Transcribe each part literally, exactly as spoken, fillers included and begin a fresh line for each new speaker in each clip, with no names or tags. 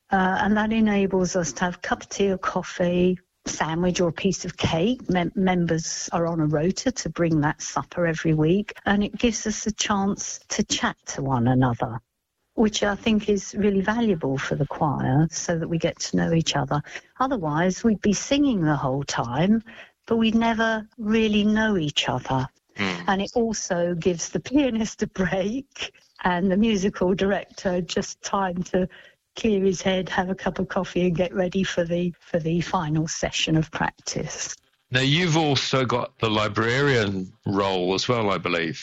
Uh, and that enables us to have a cup of tea or coffee, sandwich or a piece of cake. Mem- members are on a rota to bring that supper every week, and it gives us a chance to chat to one another, which I think is really valuable for the choir, so that we get to know each other. Otherwise, we'd be singing the whole time, but we'd never really know each other. Mm. And it also gives the pianist a break and the musical director just time to clear his head, have a cup of coffee and get ready for the for the final session of practice.
Now, you've also got the librarian role as well, I believe.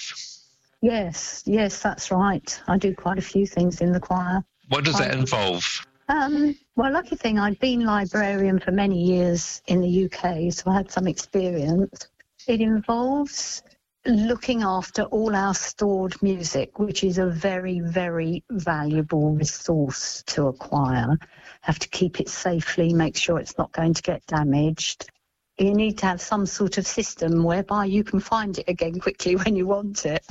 Yes, yes, that's right. I do quite a few things in the choir.
What does that
I,
involve?
Um, well, lucky thing, I'd been librarian for many years in the U K, so I had some experience. It involves looking after all our stored music, which is a very, very valuable resource to a choir. Have to keep it safely, make sure it's not going to get damaged. You need to have some sort of system whereby you can find it again quickly when you want it.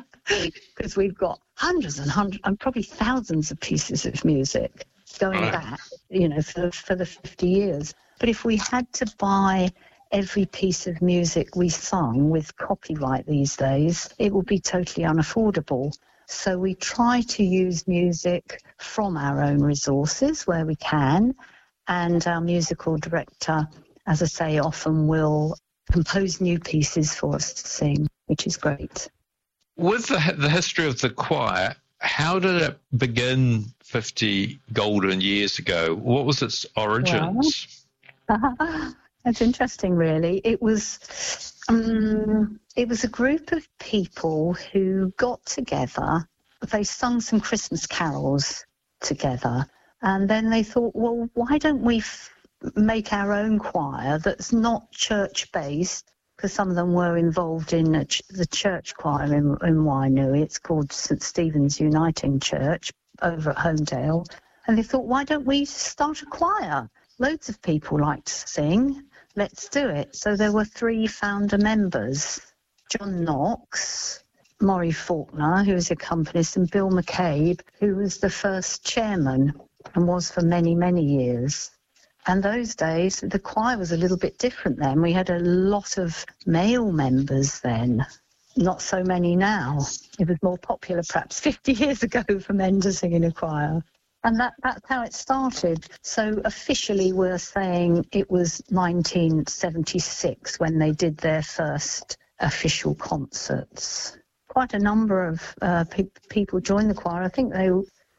Because we've got hundreds and hundreds and probably thousands of pieces of music going right. back, you know, for, for the fifty years. But if we had to buy every piece of music we sung with copyright these days, it would be totally unaffordable. So we try to use music from our own resources where we can, and our musical director, as I say, often will compose new pieces for us to sing, which is great.
With the, the history of the choir, how did it begin fifty golden years ago? What was its origins?
Well, that's interesting, really. It was um, it was a group of people who got together. They sung some Christmas carols together, and then they thought, well, why don't we f- make our own choir that's not church-based? Because some of them were involved in a ch- the church choir in, in Wainui. It's called St Stephen's Uniting Church over at Homedale. And they thought, why don't we start a choir? Loads of people like to sing. Let's do it. So there were three founder members, John Knox, Maury Faulkner, who was the accompanist, and Bill McCabe, who was the first chairman and was for many, many years. And those days, the choir was a little bit different then. We had a lot of male members then, not so many now. It was more popular perhaps fifty years ago for men to sing in a choir. And that, that's how it started. So officially we're saying it was nineteen seventy-six when they did their first official concerts. Quite a number of uh, pe- people joined the choir. I think they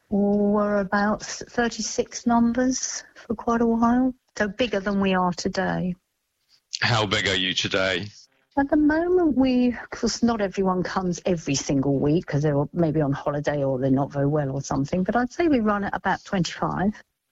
were about thirty-six numbers for quite a while. So bigger than we are today.
How big are you today?
At the moment, we, of course, not everyone comes every single week because they're maybe on holiday or they're not very well or something, but I'd say we run at about twenty-five.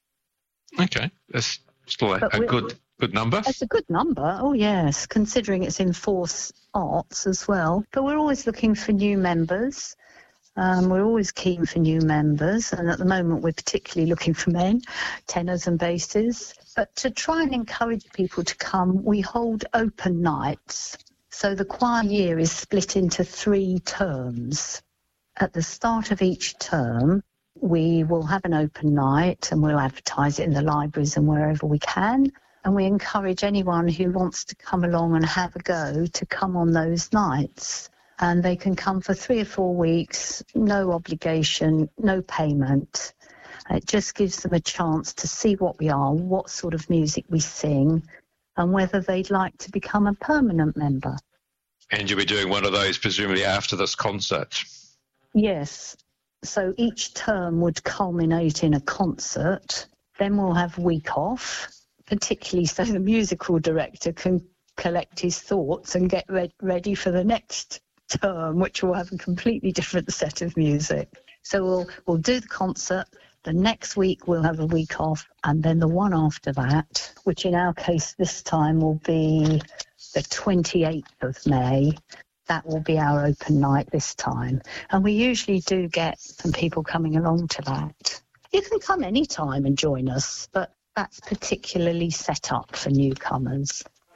Okay, that's still a, a good good number.
It's a good number, oh yes, considering it's in four arts as well. But we're always looking for new members. Um, we're always keen for new members, and at the moment we're particularly looking for men, tenors and basses. But to try and encourage people to come, we hold open nights. So the choir year is split into three terms. At the start of each term, we will have an open night and we'll advertise it in the libraries and wherever we can. And we encourage anyone who wants to come along and have a go to come on those nights. And they can come for three or four weeks, no obligation, no payment. It just gives them a chance to see what we are, what sort of music we sing, and whether they'd like to become a permanent member.
And you'll be doing one of those presumably after this concert?
Yes. So each term would culminate in a concert. Then we'll have a week off, particularly so the musical director can collect his thoughts and get re- ready for the next term, which will have a completely different set of music. So we'll we'll do the concert. The next week we'll have a week off, and then the one after that, which in our case this time will be the twenty-eighth of May, that will be our open night this time. And we usually do get some people coming along to that. You can come any time and join us, but that's particularly set up for newcomers.